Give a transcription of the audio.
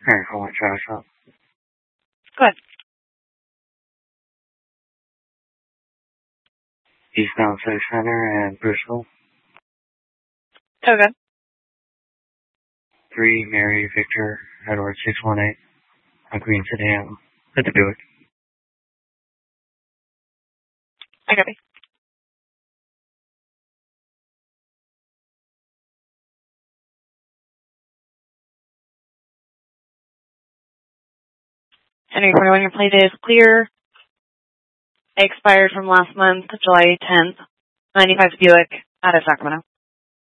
Alright, hold on, Travis up. Go ahead. Eastbound Civic Center and Bristol. So good. 3 Mary Victor Edward 618 on Green Sedan at the Buick. I copy. Henry 41, your plate is clear. Expired from last month, July 10th. 95 Buick out of Sacramento.